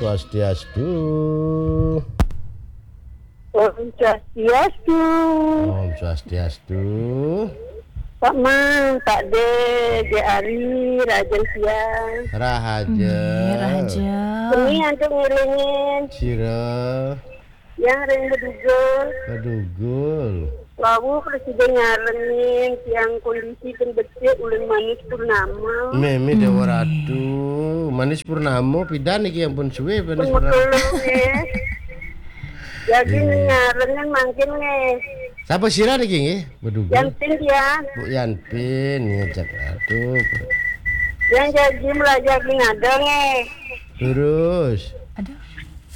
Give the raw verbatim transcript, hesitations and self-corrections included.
Swastiastu. Om Swastiastu. Om Swastiastu. Pak Man, Pak De, De Ari, Raja Siang. Rahaja. Rahaja. Ini antum ngilingin. Sira. Yang ring bedugul. Bedugul. Lawu presiden nyarenin tiang kondisi dan becek ulun manis purnama. Memi Dewa Ratu. Manis purnama pidan iki ampun suwe manis purnama. Tolong ya. Jadi nyarenin makin nih. Siapa sira niki nggih? Bedugul. Yantin ya. Bu Yanpin ngejak aduh. Yang jadi melajak binadong eh. Terus